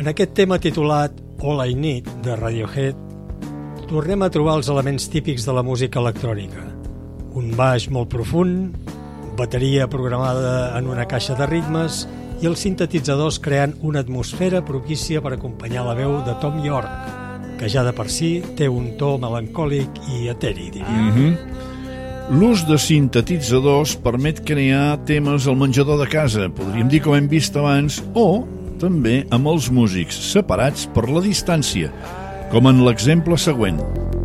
En aquest tema titulat All I Need de Radiohead tornem a trobar els elements típics de la música electrònica. Un baix molt profund, bateria programada en una caixa de ritmes i els sintetitzadors creant una atmosfera propícia per acompanyar la veu de Thom Yorke, que ja de per si té un to melancòlic i eteri, diríem. L'ús de sintetitzadors permet crear temes al menjador de casa, podríem dir com hem vist abans, o també amb els músics separats per la distància, com en l'exemple següent.